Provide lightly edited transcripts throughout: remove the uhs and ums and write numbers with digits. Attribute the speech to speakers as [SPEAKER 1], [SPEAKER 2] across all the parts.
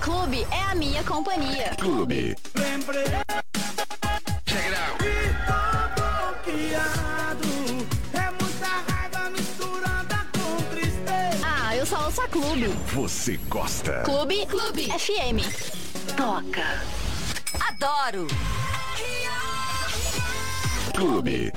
[SPEAKER 1] Clube é a minha companhia.
[SPEAKER 2] Clube.
[SPEAKER 3] Check it out.
[SPEAKER 4] É muita raiva misturada com tristeza.
[SPEAKER 1] Ah, eu só ouço a Clube.
[SPEAKER 2] Você gosta.
[SPEAKER 1] Clube FM.
[SPEAKER 5] Toca. Adoro.
[SPEAKER 2] Clube.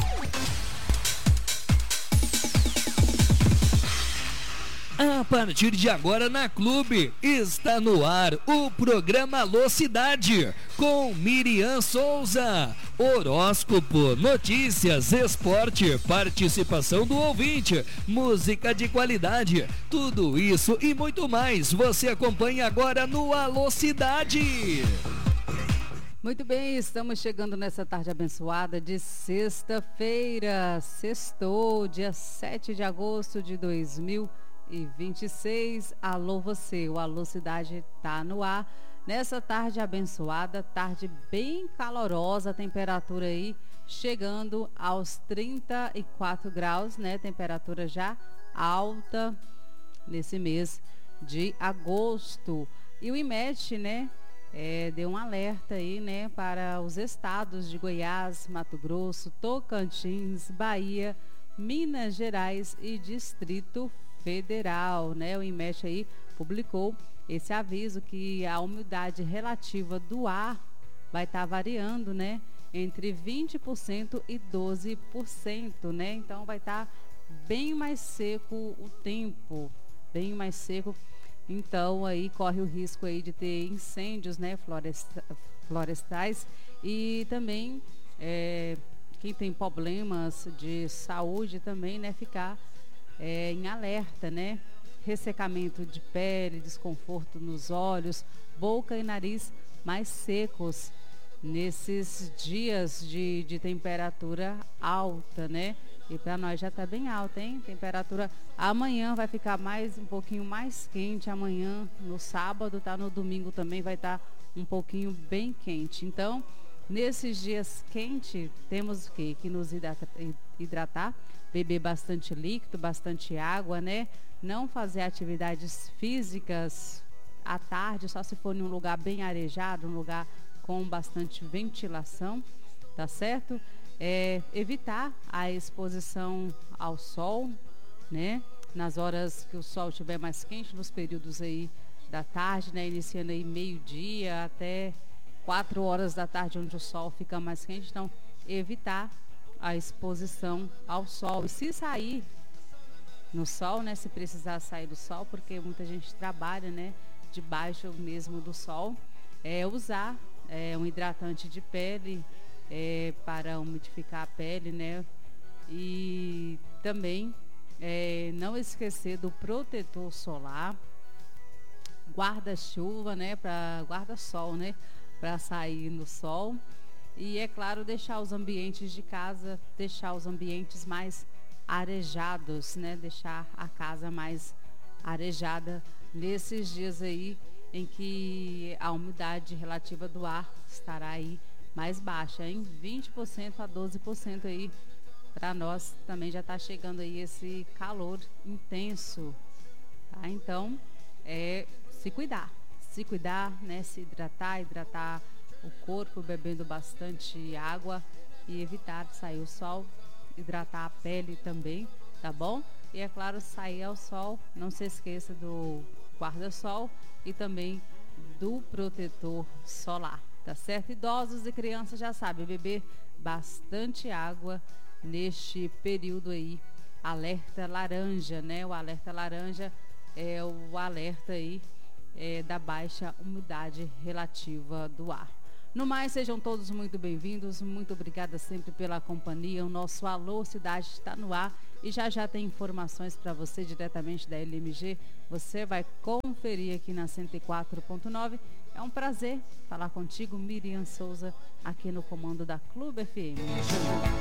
[SPEAKER 6] A partir de agora na Clube, está no ar o programa Alô Cidade, com Miriam Souza. Horóscopo, notícias, esporte, participação do ouvinte, música de qualidade, tudo isso e muito mais você acompanha agora no Alô Cidade.
[SPEAKER 7] Muito bem, estamos chegando nessa tarde abençoada de sexta-feira. Sextou, dia 7 de agosto de 2026. Alô você, o Alô Cidade está no ar. Nessa tarde abençoada, tarde bem calorosa, temperatura aí chegando aos 34 graus, né? Temperatura já alta nesse mês de agosto. E o IMET, né? Deu um alerta aí, né, para os estados de Goiás, Mato Grosso, Tocantins, Bahia, Minas Gerais e Distrito Federal, né? O IMET aí publicou esse aviso que a umidade relativa do ar vai estar variando, né, entre 20% e 12%, né? Então vai estar bem mais seco o tempo, bem mais seco. Então aí corre o risco aí de ter incêndios, né, florestais e também quem tem problemas de saúde também, né, ficar em alerta, né, ressecamento de pele, desconforto nos olhos, boca e nariz mais secos nesses dias de temperatura alta, né? E para nós já está bem alta, hein? Temperatura amanhã vai ficar um pouquinho mais quente amanhã, no sábado, tá? No domingo também vai estar um pouquinho bem quente. Então, nesses dias quentes, temos o quê? Que nos hidratar, beber bastante líquido, bastante água, né? Não fazer atividades físicas à tarde, só se for em um lugar bem arejado, um lugar com bastante ventilação, tá certo? Evitar a exposição ao sol, né? Nas horas que o sol estiver mais quente, nos períodos aí da tarde, né? Iniciando aí meio-dia até 4 horas da tarde, onde o sol fica mais quente. Então, evitar a exposição ao sol. E se sair no sol, né? Se precisar sair do sol, porque muita gente trabalha, né, debaixo mesmo do sol, usar um hidratante de pele, para umidificar a pele, né? E também não esquecer do protetor solar, guarda-chuva, né? Guarda-sol, né? Para sair no sol. E é claro, deixar os ambientes de casa, deixar os ambientes mais arejados, né? Deixar a casa mais arejada nesses dias aí em que a umidade relativa do ar estará aí mais baixa, hein? 20% a 12% aí. Para nós também já está chegando aí esse calor intenso, tá? Então, se cuidar, né? Se hidratar o corpo, bebendo bastante água e evitar sair o sol, hidratar a pele também, tá bom? E é claro, sair ao sol, não se esqueça do guarda-sol e também do protetor solar. Tá certo? Idosos e crianças já sabem, beber bastante água neste período aí. Alerta laranja, né? O alerta laranja é o alerta aí da baixa umidade relativa do ar. No mais, sejam todos muito bem-vindos. Muito obrigada sempre pela companhia. O nosso Alô Cidade está no ar e já tem informações para você diretamente da LMG. Você vai conferir aqui na 104.9. É um prazer falar contigo, Miriam Souza, aqui no comando da Clube FM.